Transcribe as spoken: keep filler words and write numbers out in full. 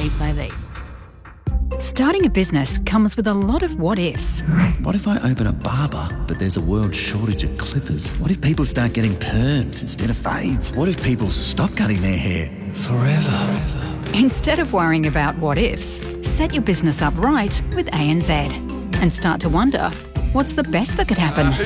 eight five eight. Starting a business comes with a lot of what-ifs. What if I open a barber, but there's a world shortage of clippers? What if people start getting perms instead of fades? What if people stop cutting their hair forever? Instead of worrying about what-ifs, set your business up right with A N Z and start to wonder, what's the best that could happen?